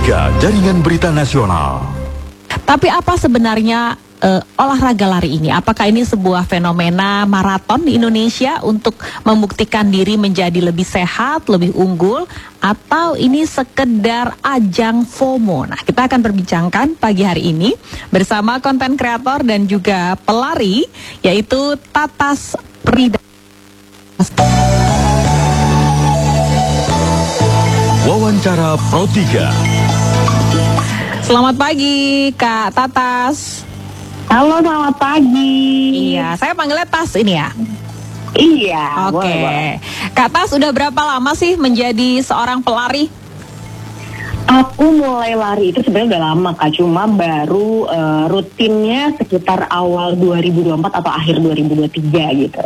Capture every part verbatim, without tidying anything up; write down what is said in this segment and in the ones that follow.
tiga Jaringan Berita Nasional. Tapi apa sebenarnya uh, olahraga lari ini? Apakah ini sebuah fenomena maraton di Indonesia untuk membuktikan diri menjadi lebih sehat, lebih unggul, atau ini sekedar ajang FOMO? Nah, kita akan perbincangkan pagi hari ini bersama konten kreator dan juga pelari, yaitu Tatas Prida. Wawancara Pro tiga. Selamat pagi, Kak Tatas. Halo, selamat pagi. Iya, saya panggilnya Tas ini ya. Iya. Oke, boleh, boleh. Kak Tas, udah berapa lama sih menjadi seorang pelari? Aku mulai lari itu sebenarnya udah lama Kak, cuma baru uh, rutinnya sekitar awal dua ribu dua puluh empat atau akhir dua ribu dua puluh tiga gitu.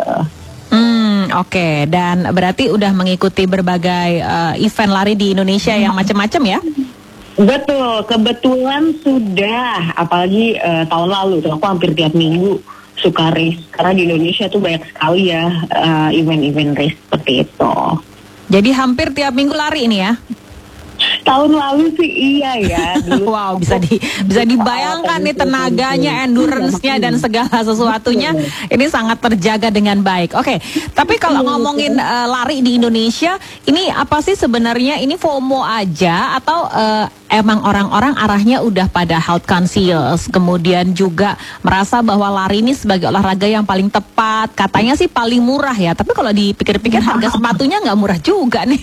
Hmm, oke. Okay. Dan berarti udah mengikuti berbagai uh, event lari di Indonesia yang macam-macam ya? Betul, kebetulan sudah, apalagi uh, tahun lalu tuh aku hampir tiap minggu suka race, karena di Indonesia tuh banyak sekali ya uh, event-event race seperti itu. Jadi hampir tiap minggu lari ini ya? Tahun lalu sih iya ya. Dulu wow, bisa di bisa dibayangkan nih tenaganya, endurance-nya dan segala sesuatunya ini sangat terjaga dengan baik. Oke, tapi kalau ngomongin uh, lari di Indonesia, ini apa sih sebenarnya, ini FOMO aja atau uh, emang orang-orang arahnya udah pada health conscious, kemudian juga merasa bahwa lari ini sebagai olahraga yang paling tepat, katanya sih paling murah ya, tapi kalau dipikir-pikir harga sepatunya nggak murah juga nih.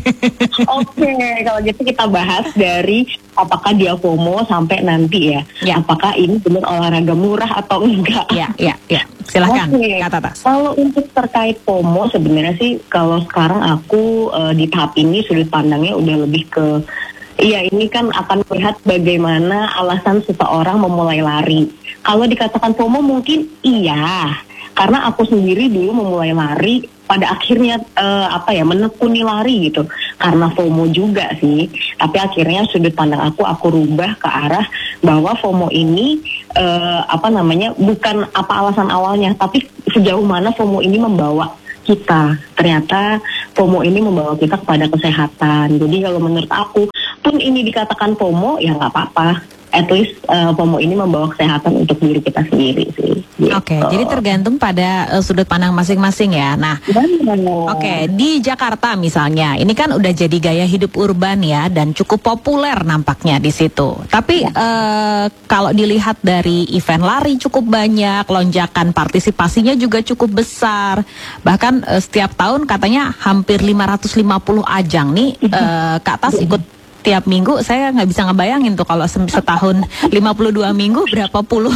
Oke, kalau gitu kita bahas dari apakah dia FOMO sampai nanti ya, ya. Apakah ini benar olahraga murah atau enggak? Ya, ya, ya. Silahkan, okay. Kak Tatas. Kalau untuk terkait FOMO sebenarnya sih kalau sekarang aku uh, di tahap ini sudut pandangnya udah lebih ke, iya, ini kan akan melihat bagaimana alasan seseorang memulai lari. Kalau dikatakan FOMO mungkin iya, karena aku sendiri dulu memulai lari pada akhirnya uh, apa ya menekuni lari gitu karena FOMO juga sih. Tapi akhirnya sudut pandang aku aku rubah ke arah bahwa FOMO ini uh, apa namanya bukan apa alasan awalnya, tapi sejauh mana FOMO ini membawa kita. Ternyata FOMO ini membawa kita kepada kesehatan. Jadi kalau menurut aku pun ini dikatakan FOMO ya nggak apa-apa. At least uh, FOMO ini membawa kesehatan untuk diri kita sendiri sih. Gitu. Oke, okay, jadi tergantung pada uh, sudut pandang masing-masing ya. Nah, oke, okay, di Jakarta misalnya, ini kan udah jadi gaya hidup urban ya dan cukup populer nampaknya di situ. Tapi ya. uh, kalau dilihat dari event lari cukup banyak, lonjakan partisipasinya juga cukup besar. Bahkan uh, setiap tahun katanya hampir lima ratus lima puluh ajang nih. Uh, Kak Tas ikut tiap minggu, saya nggak bisa ngebayangin tuh kalau setahun lima puluh dua minggu berapa puluh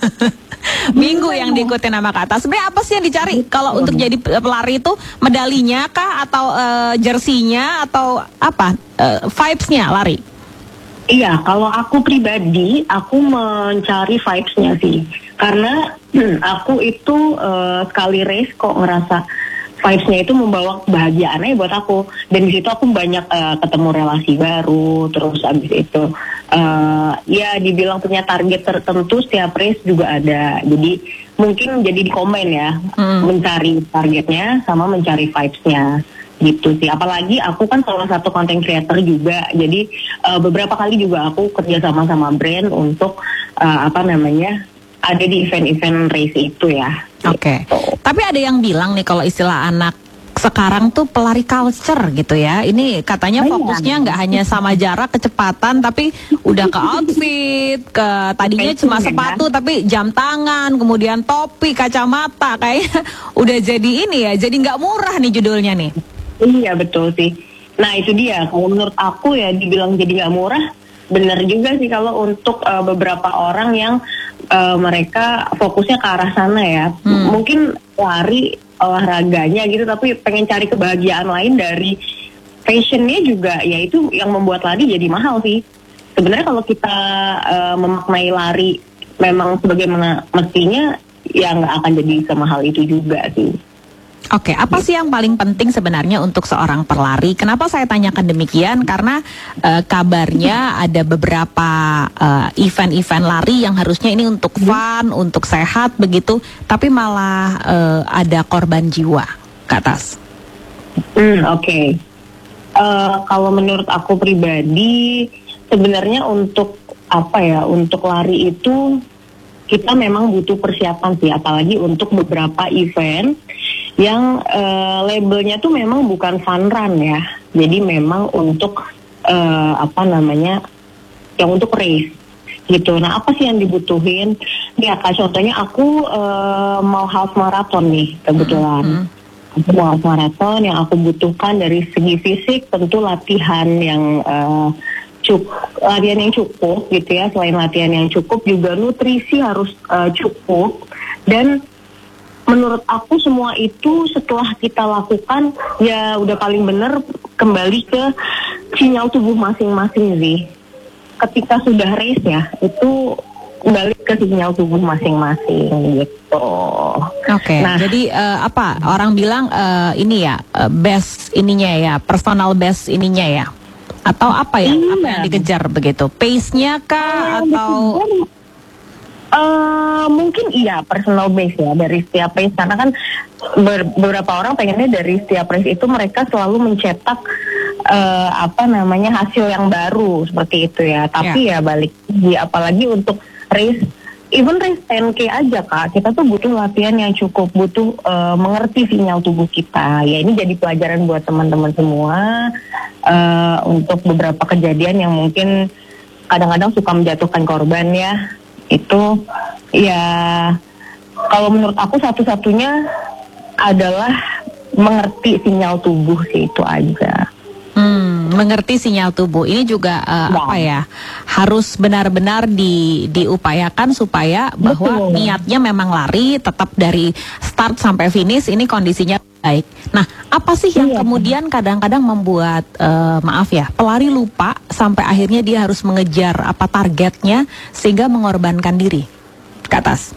minggu yang diikuti nama Kak Tas. Sebenarnya apa sih yang dicari kalau untuk jadi pelari itu? Medalinya kah atau uh, jersinya atau apa uh, vibes-nya lari? Iya, kalau aku pribadi aku mencari vibes-nya sih, karena hmm, aku itu uh, sekali race kok ngerasa vibes-nya itu membawa kebahagiaannya buat aku, dan di situ aku banyak uh, ketemu relasi baru. Terus abis itu uh, ya dibilang punya target tertentu setiap race juga ada, jadi mungkin jadi di komen ya, hmm. mencari targetnya sama mencari vibes-nya gitu sih. Apalagi aku kan salah satu content creator juga, jadi uh, beberapa kali juga aku kerja sama sama brand untuk uh, apa namanya ada di event-event race itu ya. Oke, okay. Gitu. Tapi ada yang bilang nih kalau istilah anak sekarang tuh pelari culture gitu ya. Ini katanya fokusnya nggak hanya sama jarak, kecepatan, tapi udah ke outfit, ke tadinya cuma sepatu tapi jam tangan, kemudian topi, kacamata, kayaknya udah jadi ini ya, jadi nggak murah nih judulnya nih. Iya betul sih. Nah itu dia, kalau menurut aku ya dibilang jadi nggak murah, benar juga sih kalau untuk uh, beberapa orang yang uh, mereka fokusnya ke arah sana ya. Hmm. Mungkin lari olahraganya gitu, tapi pengen cari kebahagiaan lain dari fashionnya juga, ya itu yang membuat lari jadi mahal sih. Sebenarnya kalau kita uh, memaknai lari memang sebagaimana mestinya, ya nggak akan jadi semahal itu juga sih. Oke, apa sih yang paling penting sebenarnya untuk seorang pelari? Kenapa saya tanyakan demikian? Karena uh, kabarnya ada beberapa uh, event-event lari yang harusnya ini untuk fun, untuk sehat begitu, tapi malah uh, ada korban jiwa, Kak Tas. Hmm, oke. Okay. Uh, kalau menurut aku pribadi, sebenarnya untuk apa ya, untuk lari itu kita memang butuh persiapan sih, apalagi untuk beberapa event yang uh, labelnya tuh memang bukan fun run ya. Jadi memang untuk uh, apa namanya, yang untuk race gitu. Nah, apa sih yang dibutuhin? Ya, Kak, contohnya aku uh, mau half marathon nih kebetulan. Mm-hmm. Aku mau half marathon, yang aku butuhkan dari segi fisik tentu latihan yang uh, cukup, latihan yang cukup gitu ya. Selain latihan yang cukup juga nutrisi harus uh, cukup. Dan menurut aku semua itu setelah kita lakukan ya udah paling benar kembali ke sinyal tubuh masing-masing sih. Ketika sudah race ya, itu balik ke sinyal tubuh masing-masing gitu. Oke, okay. Nah, jadi uh, apa orang bilang uh, ini ya uh, best ininya ya, personal best ininya ya, atau apa ya, iya. Apa yang dikejar begitu? Pace-nya kah uh, atau? Uh, mungkin iya personal base ya dari setiap race, karena kan ber- beberapa orang pengennya dari setiap race itu mereka selalu mencetak uh, apa namanya hasil yang baru seperti itu ya. Tapi yeah. ya balik ya, apalagi untuk race, even race ten K aja Kak, kita tuh butuh latihan yang cukup, butuh uh, mengerti sinyal tubuh kita. Ya ini jadi pelajaran buat teman-teman semua uh, untuk beberapa kejadian yang mungkin kadang-kadang suka menjatuhkan korban ya. Itu ya kalau menurut aku satu-satunya adalah mengerti sinyal tubuh sih, itu aja. Hmm, mengerti sinyal tubuh ini juga uh, apa ya, harus benar-benar di, diupayakan supaya bahwa Betul. niatnya memang lari tetap dari start sampai finish ini kondisinya baik. Nah, apa sih yang iya. kemudian kadang-kadang membuat uh, maaf ya, pelari lupa sampai akhirnya dia harus mengejar apa targetnya sehingga mengorbankan diri? Ke atas.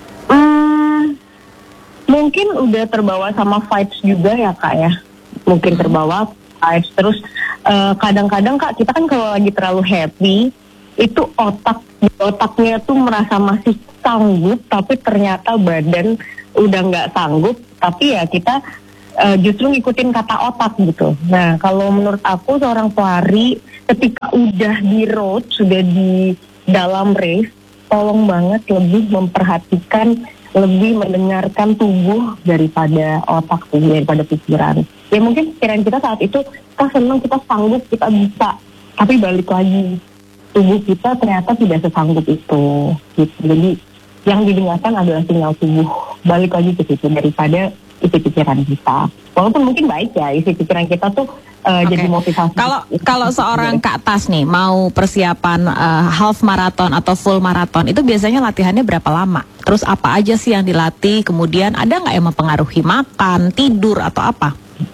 Hmm, mungkin udah terbawa sama fights juga ya Kak ya. Mungkin hmm. terbawa fights terus uh, kadang-kadang Kak, kita kan kalau lagi terlalu happy itu otak otaknya tuh merasa masih sanggup, tapi ternyata badan udah nggak sanggup, tapi ya kita uh, justru ngikutin kata otak gitu. Nah, kalau menurut aku seorang pelari ketika udah di road, sudah di dalam race, tolong banget lebih memperhatikan, lebih mendengarkan tubuh daripada otak tuh, daripada pikiran. Ya mungkin pikiran kita saat itu kita senang, kita sanggup, kita bisa, tapi balik lagi tubuh kita ternyata tidak sesanggup itu gitu. Jadi yang didengarkan adalah sinyal tubuh, balik lagi ke situ daripada isi pikiran kita. Walaupun mungkin baik ya isi pikiran kita tuh uh, okay. jadi motivasi. Kalau kalau seorang Kak Tas nih mau persiapan uh, half marathon atau full marathon, itu biasanya latihannya berapa lama? Terus apa aja sih yang dilatih? Kemudian ada nggak yang mempengaruhi makan, tidur atau apa?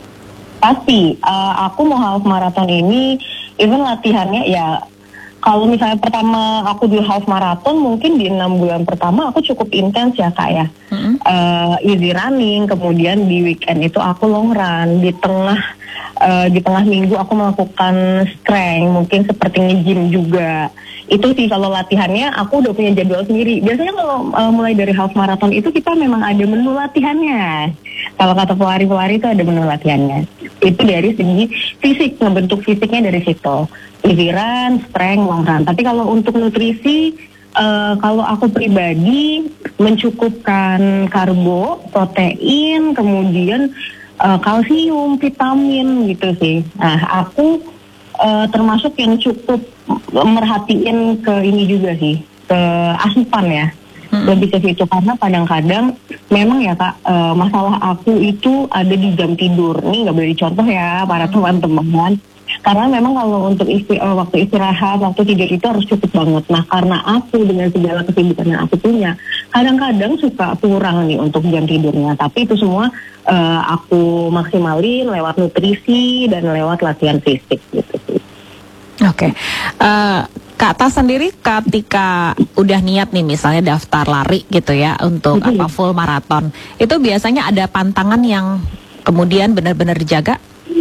Pasti. Uh, aku mau half marathon ini, even latihannya ya. Kalau misalnya pertama aku di half marathon, mungkin di enam bulan pertama aku cukup intens ya Kak ya. Mm-hmm. Uh, easy running, kemudian di weekend itu aku long run, di tengah uh, di tengah minggu aku melakukan strength, mungkin seperti nge-gym juga. Itu sih kalau latihannya aku udah punya jadwal sendiri. Biasanya kalau uh, mulai dari half marathon itu kita memang ada menu latihannya. Kalau kata pelari-pelari itu ada menu latihannya. Itu dari segi fisik, ngebentuk fisiknya dari situ. Easy run, strength, long run. Tapi kalau untuk nutrisi, uh, kalau aku pribadi mencukupkan karbo, protein, kemudian uh, kalsium, vitamin gitu sih. Nah, aku uh, termasuk yang cukup merhatiin ke ini juga sih, ke asupan ya. Hmm. Lebih ke situ karena kadang-kadang memang ya Kak, uh, masalah aku itu ada di jam tidur. Ini nggak boleh dicontoh ya para teman-teman. Karena memang kalau untuk isti- uh, waktu istirahat, waktu tidur itu harus cukup banget. Nah, karena aku dengan segala kesibukan yang aku punya, kadang-kadang suka kurang nih untuk jam tidurnya. Tapi itu semua uh, aku maksimalin lewat nutrisi dan lewat latihan fisik gitu. Oke, okay. uh, Kak Tas sendiri ketika udah niat nih misalnya daftar lari gitu ya untuk mm-hmm. apa full maraton, itu biasanya ada pantangan yang kemudian benar-benar dijaga?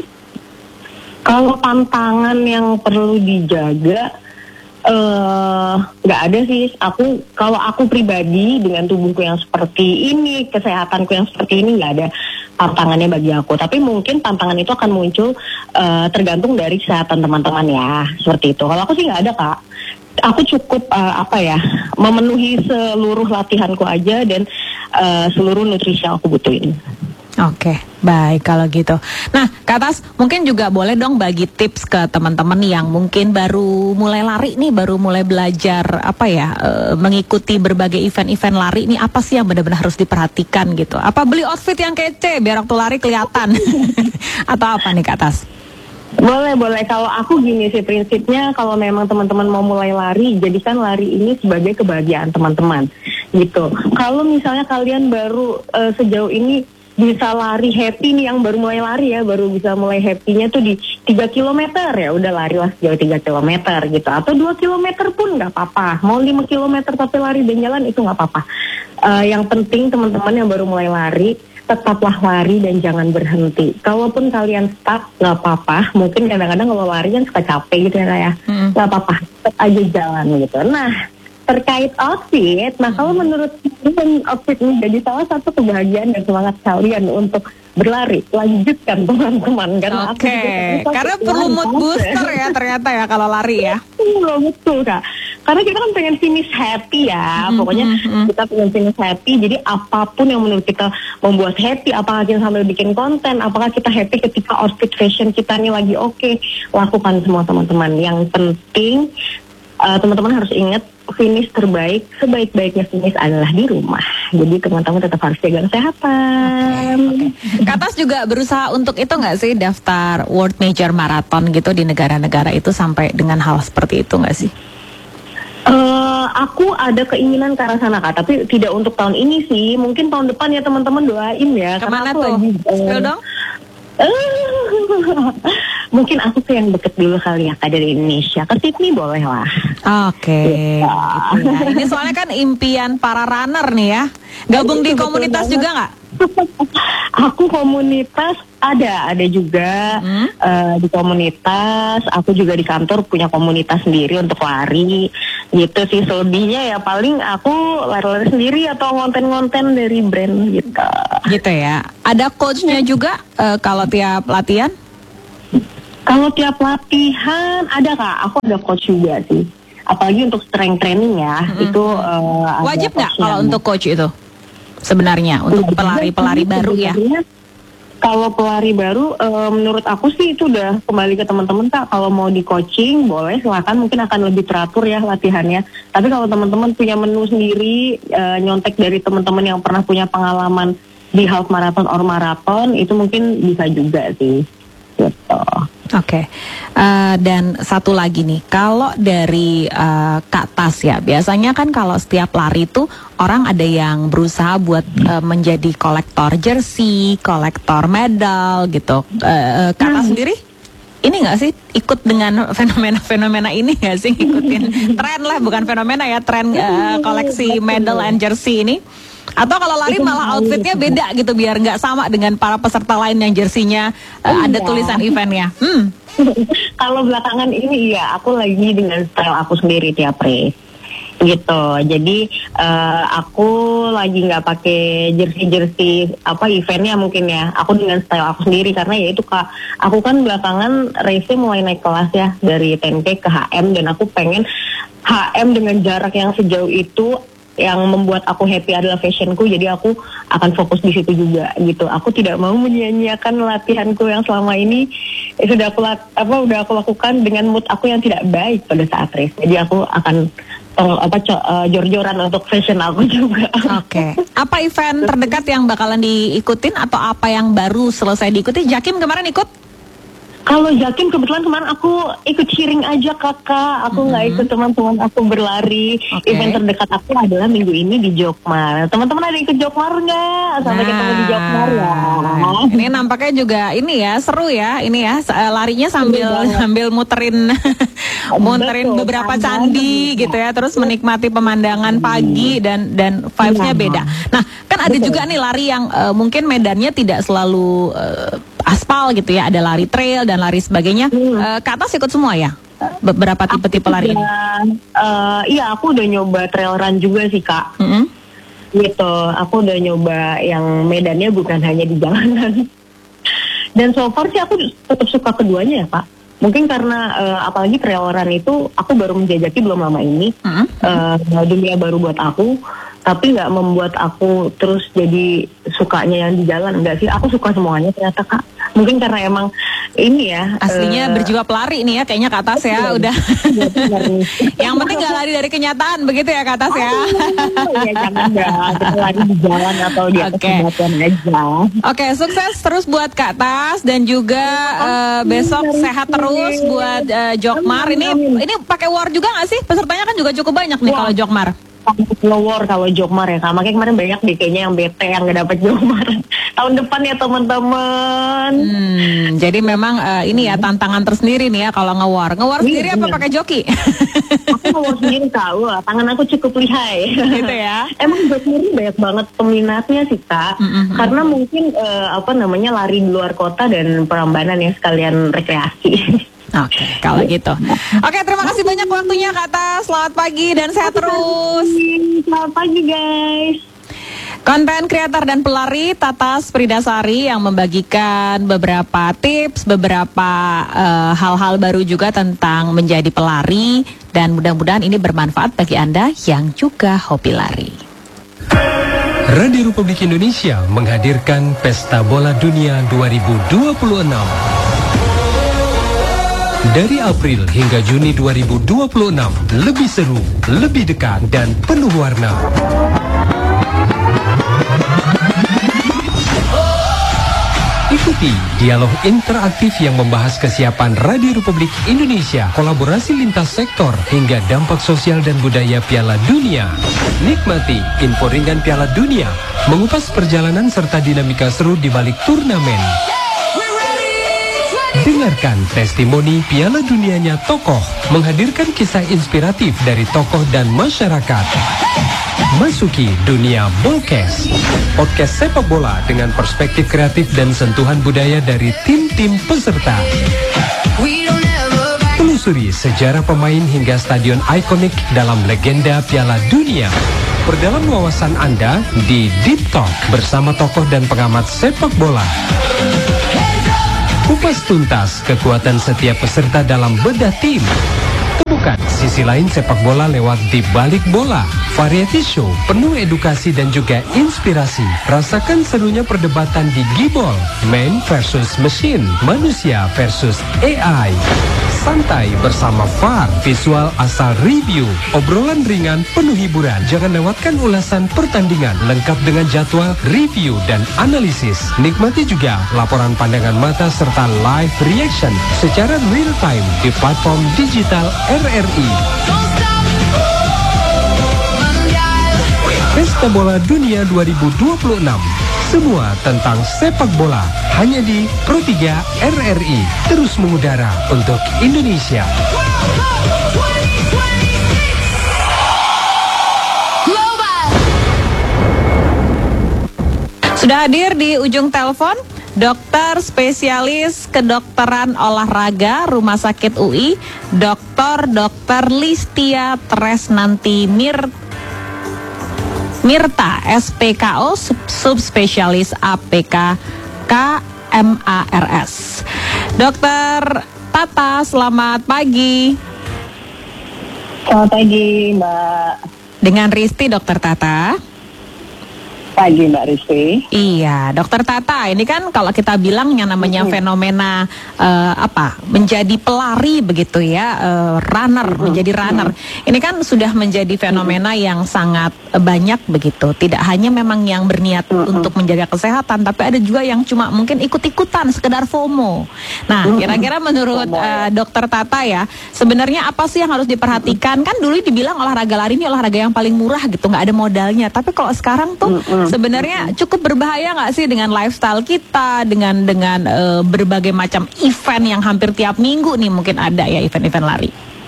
Kalau pantangan yang perlu dijaga, nggak uh, ada sih. Aku kalau aku pribadi dengan tubuhku yang seperti ini, kesehatanku yang seperti ini nggak ada. tantangannya bagi aku. Tapi mungkin tantangan itu akan muncul uh, tergantung dari kesehatan teman-teman ya, seperti itu. Kalau aku sih nggak ada Kak. Aku cukup uh, apa ya, memenuhi seluruh latihanku aja dan uh, seluruh nutrisi yang aku butuhin. Oke, baik kalau gitu. Nah, Kak Tas, mungkin juga boleh dong bagi tips ke teman-teman yang mungkin baru mulai lari nih, baru mulai belajar apa ya, e, mengikuti berbagai event-event lari nih, apa sih yang benar-benar harus diperhatikan gitu? Apa beli outfit yang kece biar waktu lari kelihatan? Atau apa nih Kak Tas? Boleh, boleh. Kalau aku gini sih prinsipnya, kalau memang teman-teman mau mulai lari, jadikan lari ini sebagai kebahagiaan teman-teman, gitu. Kalau misalnya kalian baru uh, sejauh ini bisa lari happy nih, yang baru mulai lari ya, baru bisa mulai happy-nya tuh di tiga kilometer, ya udah larilah sejauh tiga kilometer gitu, atau dua kilometer pun nggak apa-apa, mau lima kilometer tapi lari dan jalan itu nggak apa-apa. Uh, yang penting teman-teman yang baru mulai lari, tetaplah lari dan jangan berhenti. Kalaupun kalian stuck, nggak apa-apa, mungkin kadang-kadang kalau lari kan suka capek gitu ya kayak, hmm. nggak apa-apa, tetap aja jalan gitu. Nah, terkait outfit, nah kalau menurut kalian outfit menjadi salah satu kebahagiaan dan semangat kalian untuk berlari, lanjutkan teman-teman. Oke, okay. Karena perlu mood booster ya ternyata ya kalau lari ya. Iya betul Kak, karena kita kan pengen finish happy ya, mm-hmm. pokoknya mm-hmm. kita pengen finish happy, jadi apapun yang menurut kita membuat happy, apakah kita sambil bikin konten, apakah kita happy ketika outfit fashion kita nih lagi oke, okay, lakukan semua teman-teman. Yang penting uh, teman-teman harus ingat, finish terbaik, sebaik-baiknya finish adalah di rumah. Jadi teman-teman tetap harus jaga kesehatan. Okay, okay. Kak Tas juga berusaha untuk itu nggak sih, daftar World Major Marathon gitu di negara-negara itu sampai dengan hal seperti itu nggak sih? Uh, aku ada keinginan ke arah sana Kak, tapi tidak untuk tahun ini sih. Mungkin tahun depan ya teman-teman doain ya. Kemana tuh? Lagi, uh, Spill dong. Uh, mungkin aku tuh yang deket dulu kali ya Kak, dari Indonesia ke Sydney boleh lah. Oke, okay, gitu ya. Ini soalnya kan impian para runner nih ya. Gabung di komunitas juga nggak? Aku komunitas ada, ada juga hmm? uh, di komunitas. Aku juga di kantor punya komunitas sendiri untuk lari. Gitu sih, selebihnya ya paling aku lari-lari sendiri atau ngonten-ngonten dari brand gitu. Gitu ya. Ada coachnya juga uh, kalau tiap latihan? Kalau tiap latihan ada Kak, aku ada coach juga sih. Apalagi untuk strength training ya, mm-hmm. itu uh, wajib nggak kalau untuk coach itu? Sebenarnya untuk pelari-pelari baru ya. Kalau pelari baru, uh, menurut aku sih itu udah kembali ke teman-teman Kak. Kalau mau di coaching boleh, silakan, mungkin akan lebih teratur ya latihannya. Tapi kalau teman-teman punya menu sendiri, uh, nyontek dari teman-teman yang pernah punya pengalaman di half marathon or marathon, itu mungkin bisa juga sih. Gitu. Oke, okay. uh, dan satu lagi nih, kalau dari uh, Kak Tas ya, biasanya kan kalau setiap lari itu orang ada yang berusaha buat uh, menjadi kolektor jersey, kolektor medal gitu. Uh, Kak Tas sendiri, ini nggak sih ikut dengan fenomena-fenomena ini nggak sih, ikutin tren lah, bukan fenomena ya, tren uh, koleksi medal and jersey ini? Atau kalau lari malah outfitnya beda gitu biar nggak sama dengan para peserta lain yang jersinya uh, ada tulisan eventnya. Hmm. Kalau belakangan ini ya aku lagi dengan style aku sendiri tiap race gitu. Jadi uh, aku lagi nggak pakai jersey-jersey apa eventnya mungkin ya. Aku dengan style aku sendiri karena ya itu Kak. Aku kan belakangan race-nya mulai naik kelas ya dari ten K ke H M, dan aku pengen H M dengan jarak yang sejauh itu. Yang membuat aku happy adalah fashionku, jadi aku akan fokus di situ juga gitu. Aku tidak mau menyia-nyiakan latihanku yang selama ini eh, sudah aku lat, apa udah aku lakukan dengan mood aku yang tidak baik pada saat race. Jadi aku akan tong, apa co- uh, jor-joran untuk fashion aku juga. Oke. Okay. Apa event terdekat yang bakalan diikutin atau apa yang baru selesai diikuti? Jakim kemarin ikut? Kalau Jakim kebetulan kemarin aku ikut cheering aja Kakak, aku nggak mm-hmm. ikut teman-teman aku berlari. Okay. Event terdekat aku adalah minggu ini di Jokmar. Teman-teman ada ikut Jokmar nggak? Sampai nah, ketemu di Jokmar ya. Ini nampaknya juga ini ya seru ya, ini ya larinya sambil sambil muterin muterin Betul, beberapa candi betul. Gitu ya, terus menikmati pemandangan pagi dan dan vibes-nya ya. Beda. Nah kan ada Betul. Juga nih lari yang uh, mungkin medannya tidak selalu uh, aspal gitu ya, ada lari trail dan lari sebagainya. Hmm. Uh, Kak Tas ikut semua ya? Beberapa tipe-tipe lari ini? Uh, iya, aku udah nyoba trail run juga sih Kak. Mm-hmm. gitu. Aku udah nyoba yang medannya bukan hanya di jalanan. Dan so far sih aku tetap suka keduanya ya Pak. Mungkin karena uh, apalagi trail run itu aku baru menjajaki belum lama ini. Uh-huh. uh, dunia baru buat aku. Tapi nggak membuat aku terus jadi sukanya yang di jalan. Enggak sih, aku suka semuanya ternyata Kak. Mungkin karena emang ini ya. Aslinya uh, berjiwa pelari nih ya, kayaknya ke atas ya, udah. Yang penting nggak lari dari kenyataan, begitu ya ke atas ya. Ya jangan nggak, kita lari di jalan atau di atas okay. jembatan aja. Oke, okay, sukses terus buat Kak Tas dan juga uh, besok sehat terus buat uh, Jokmar. Ini ini pakai war juga nggak sih? Pesertanya kan juga cukup banyak nih kalau Jokmar. Lower kalau Jokmar ya Kak, makanya kemarin banyak deh kayaknya yang bete yang gak dapet Jokmar tahun depan ya teman-teman. Hmm, jadi memang uh, ini ya tantangan tersendiri nih ya kalau ngewar. Ngewar sendiri apa pakai joki? Aku ngewar sendiri tahu, tangan aku cukup lihai. Gitu ya. Emang Jokmar ini banyak banget peminatnya sih Kak, mm-hmm. karena mungkin uh, apa namanya lari di luar kota dan Prambanan ya sekalian rekreasi. Oke, okay, kalau gitu. Oke, okay, terima kasih banyak waktunya Kak Tas. Selamat pagi dan sehat terus. Selamat pagi guys. Konten kreator dan pelari Tatas Pridasari yang membagikan beberapa tips, beberapa uh, hal-hal baru juga tentang menjadi pelari. Dan mudah-mudahan ini bermanfaat bagi Anda yang juga hobi lari. Radio Republik Indonesia menghadirkan Pesta Bola Dunia dua ribu dua puluh enam. Dari April hingga Juni dua ribu dua puluh enam, lebih seru, lebih dekat, dan penuh warna. Ikuti dialog interaktif yang membahas kesiapan Radio Republik Indonesia, kolaborasi lintas sektor, hingga dampak sosial dan budaya Piala Dunia. Nikmati info ringan Piala Dunia, mengupas perjalanan serta dinamika seru di balik turnamen. Dengarkan testimoni Piala Dunianya tokoh, menghadirkan kisah inspiratif dari tokoh dan masyarakat. Masuki dunia Bolkes, podcast sepak bola dengan perspektif kreatif dan sentuhan budaya dari tim-tim peserta. Telusuri sejarah pemain hingga stadion ikonik dalam legenda Piala Dunia. Perdalam wawasan Anda di Deep Talk bersama tokoh dan pengamat sepak bola. Kupas tuntas kekuatan setiap peserta dalam bedah tim. Temukan sisi lain sepak bola lewat Di Balik Bola. Variety show penuh edukasi dan juga inspirasi. Rasakan serunya perdebatan di Gibol. Man versus Machine, manusia versus A I. Santai bersama V A R, visual asal review. Obrolan ringan penuh hiburan. Jangan lewatkan ulasan pertandingan lengkap dengan jadwal, review, dan analisis. Nikmati juga laporan pandangan mata serta live reaction secara real time di platform digital R R I. Pesta Bola Dunia dua ribu dua puluh enam. Semua tentang sepak bola hanya di Pro tiga R R I, terus mengudara untuk Indonesia. Sudah hadir di ujung telepon dokter spesialis kedokteran olahraga Rumah Sakit U I, Doktor Dokter Listia Tresnanti Mir Mirta, S P K O, subspesialis A P K K M A R S. Dokter Tata, selamat pagi. Selamat pagi, Mbak. Dengan Risti, Dokter Tata. Pagi Mbak Rizky. Iya, Dokter Tata, ini kan kalau kita bilang yang namanya mm-hmm. fenomena uh, apa menjadi pelari begitu ya, uh, runner, mm-hmm. menjadi runner. Mm-hmm. Ini kan sudah menjadi fenomena mm-hmm. yang sangat banyak begitu. Tidak hanya memang yang berniat mm-hmm. untuk menjaga kesehatan, tapi ada juga yang cuma mungkin ikut-ikutan, sekedar FOMO. Nah, mm-hmm. kira-kira menurut uh, Dokter Tata ya, sebenarnya apa sih yang harus diperhatikan? Kan dulu dibilang olahraga lari ini olahraga yang paling murah gitu, nggak ada modalnya. Tapi kalau sekarang tuh mm-hmm. sebenarnya cukup berbahaya nggak sih dengan lifestyle kita, dengan dengan uh, berbagai macam event yang hampir tiap minggu nih mungkin ada ya event-event lari.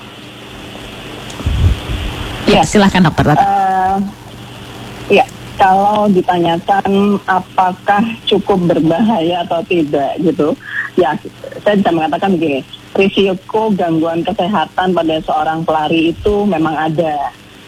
Ya, silahkan Dokter Tata. Uh, ya, kalau ditanyakan apakah cukup berbahaya atau tidak gitu, ya saya bisa mengatakan begini, risiko gangguan kesehatan pada seorang pelari itu memang ada.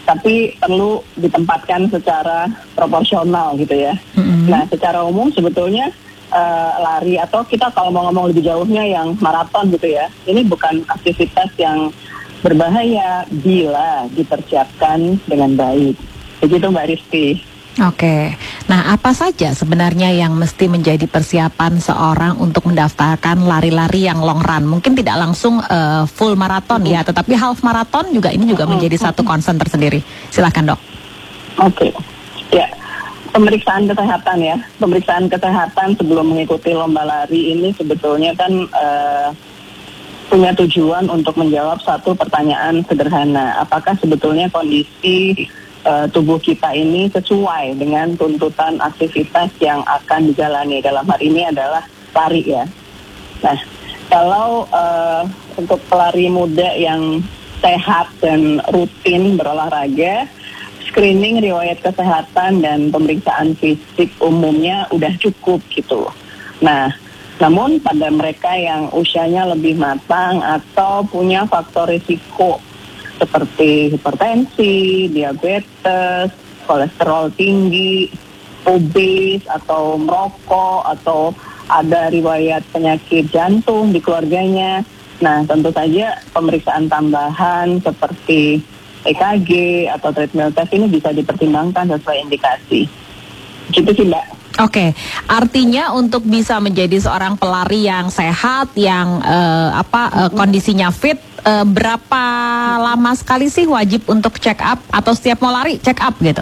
tapi perlu ditempatkan secara proporsional gitu ya. Mm-hmm. Nah, secara umum sebetulnya uh, lari atau kita kalau mau ngomong lebih jauhnya yang maraton gitu ya, ini bukan aktivitas yang berbahaya bila dipersiapkan dengan baik. Begitu Mbak Rizky. Oke, nah apa saja sebenarnya yang mesti menjadi persiapan seorang untuk mendaftarkan lari-lari yang long run? Mungkin tidak langsung uh, full maraton ya, tetapi half maraton juga ini juga menjadi satu concern tersendiri. Silakan dok. Oke, ya pemeriksaan kesehatan ya, pemeriksaan kesehatan sebelum mengikuti lomba lari ini sebetulnya kan uh, punya tujuan untuk menjawab satu pertanyaan sederhana, apakah sebetulnya kondisi Uh, tubuh kita ini sesuai dengan tuntutan aktivitas yang akan dijalani. Dalam hal ini adalah lari ya. Nah, kalau uh, untuk pelari muda yang sehat dan rutin berolahraga, screening riwayat kesehatan dan pemeriksaan fisik umumnya udah cukup gitu. Nah, namun pada mereka yang usianya lebih matang atau punya faktor risiko seperti hipertensi, diabetes, kolesterol tinggi, obes atau merokok atau ada riwayat penyakit jantung di keluarganya. Nah, tentu saja pemeriksaan tambahan seperti E K G atau treadmill test ini bisa dipertimbangkan sesuai indikasi. Gitu sih Mbak. Oke, artinya untuk bisa menjadi seorang pelari yang sehat, yang uh, apa uh, kondisinya fit, uh, berapa lama sekali sih wajib untuk check up atau setiap mau lari check up gitu?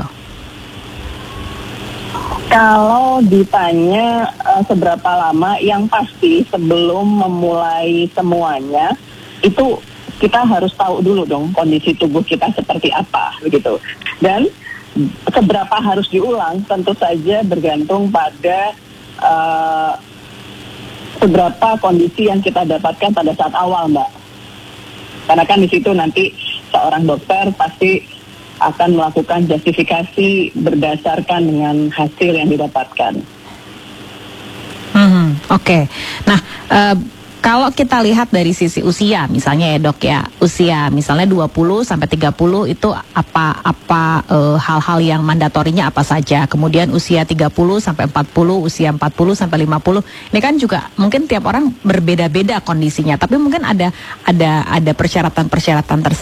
Kalau ditanya uh, seberapa lama, yang pasti sebelum memulai semuanya itu kita harus tahu dulu dong kondisi tubuh kita seperti apa begitu. Dan seberapa harus diulang tentu saja bergantung pada uh, seberapa kondisi yang kita dapatkan pada saat awal Mbak. Karena kan di situ nanti seorang dokter pasti akan melakukan justifikasi berdasarkan dengan hasil yang didapatkan. Hmm, Oke, okay. Nah uh, kalau kita lihat dari sisi usia, misalnya ya dok ya, usia misalnya dua puluh sampai tiga puluh itu apa apa uh, hal-hal yang mandatorinya apa saja. Kemudian usia tiga puluh sampai empat puluh, usia empat puluh sampai lima puluh. Ini kan juga mungkin tiap orang berbeda-beda kondisinya, tapi mungkin ada ada ada persyaratan-persyaratan tersendiri.